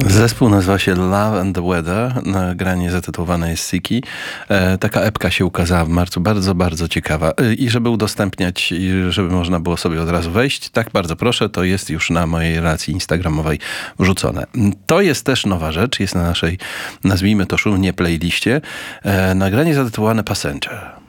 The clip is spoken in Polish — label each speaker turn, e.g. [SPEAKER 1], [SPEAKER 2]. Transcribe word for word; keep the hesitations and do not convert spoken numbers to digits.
[SPEAKER 1] Zespół nazywa się Love and the Weather. Nagranie zatytułowane jest Siki. E, taka epka się ukazała w marcu. Bardzo, bardzo ciekawa. E, I żeby udostępniać, i żeby można było sobie od razu wejść, tak bardzo proszę, to jest już na mojej relacji instagramowej wrzucone. To jest też nowa rzecz. Jest na naszej, nazwijmy to szumnie, playliście. E, nagranie zatytułowane Passenger.